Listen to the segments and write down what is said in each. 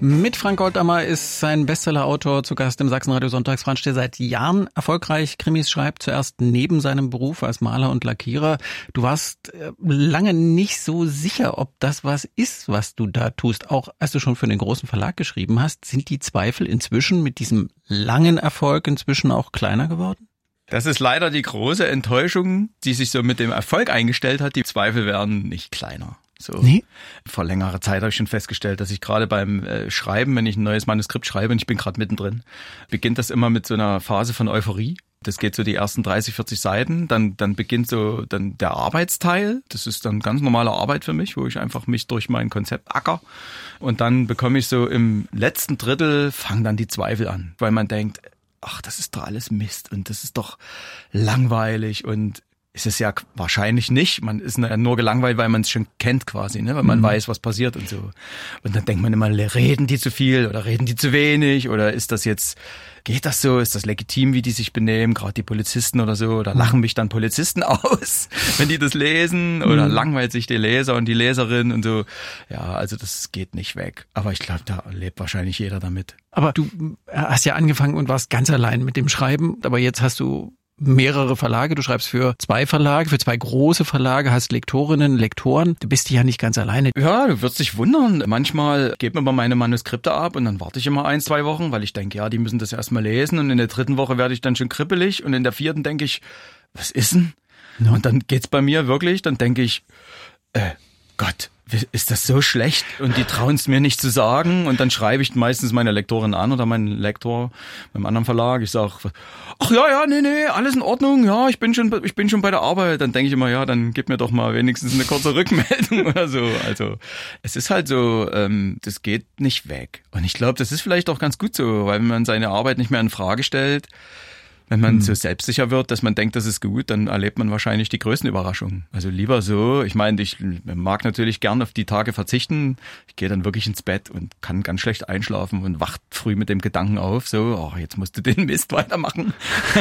Mit Frank Goldammer ist sein Bestsellerautor zu Gast im Sachsenradio Sonntagsbrunch, der seit Jahren erfolgreich Krimis schreibt, zuerst neben seinem Beruf als Maler und Lackierer. Du warst lange nicht so sicher, ob das was ist, was du da tust. Auch als du schon für den großen Verlag geschrieben hast, sind die Zweifel inzwischen mit diesem langen Erfolg inzwischen auch kleiner geworden? Das ist leider die große Enttäuschung, die sich so mit dem Erfolg eingestellt hat. Die Zweifel werden nicht kleiner. So. Nee. Vor längerer Zeit habe ich schon festgestellt, dass ich gerade beim Schreiben, wenn ich ein neues Manuskript schreibe und ich bin gerade mittendrin, beginnt das immer mit so einer Phase von Euphorie. Das geht so die ersten 30, 40 Seiten, dann beginnt so dann der Arbeitsteil. Das ist dann ganz normale Arbeit für mich, wo ich einfach mich durch mein Konzept acker. Und dann bekomme ich so im letzten Drittel, fangen dann die Zweifel an, weil man denkt, ach, das ist doch alles Mist und das ist doch langweilig und ist es ja wahrscheinlich nicht. Man ist nur gelangweilt, weil man es schon kennt quasi, ne? Weil man weiß, was passiert und so. Und dann denkt man immer, reden die zu viel oder reden die zu wenig oder ist das jetzt, geht das so, ist das legitim, wie die sich benehmen, gerade die Polizisten oder so, oder lachen mich dann Polizisten aus, wenn die das lesen oder langweilt sich der Leser und die Leserin und so. Ja, also das geht nicht weg. Aber ich glaube, da lebt wahrscheinlich jeder damit. Aber du hast ja angefangen und warst ganz allein mit dem Schreiben, aber jetzt hast du mehrere Verlage, du schreibst für 2 Verlage, für 2 große Verlage, hast Lektorinnen, Lektoren, du bist ja nicht ganz alleine. Ja, du wirst dich wundern, manchmal geben mir meine Manuskripte ab und dann warte ich immer 1, 2 Wochen, weil ich denke, ja, die müssen das erstmal lesen und in der 3. Woche werde ich dann schon kribbelig und in der 4. denke ich, was ist denn? Ja. Und dann geht's bei mir wirklich, dann denke ich, Gott, ist das so schlecht und die trauen es mir nicht zu sagen und dann schreibe ich meistens meine Lektorin an oder meinen Lektor beim anderen Verlag. Ich sage, ach ja, nee, alles in Ordnung, ja, ich bin schon bei der Arbeit. Dann denke ich immer, ja, dann gib mir doch mal wenigstens eine kurze Rückmeldung oder so. Also es ist halt so, das geht nicht weg. Und ich glaube, das ist vielleicht auch ganz gut so, weil wenn man seine Arbeit nicht mehr in Frage stellt, wenn man so selbstsicher wird, dass man denkt, das ist gut, dann erlebt man wahrscheinlich die größten Überraschungen. Also lieber so, ich meine, ich mag natürlich gern auf die Tage verzichten. Ich gehe dann wirklich ins Bett und kann ganz schlecht einschlafen und wacht früh mit dem Gedanken auf, so, oh, jetzt musst du den Mist weitermachen.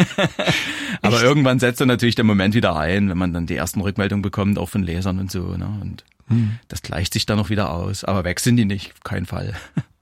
Aber irgendwann setzt dann natürlich der Moment wieder ein, wenn man dann die ersten Rückmeldungen bekommt, auch von Lesern und so, ne? Und das gleicht sich dann noch wieder aus. Aber weg sind die nicht, auf keinen Fall.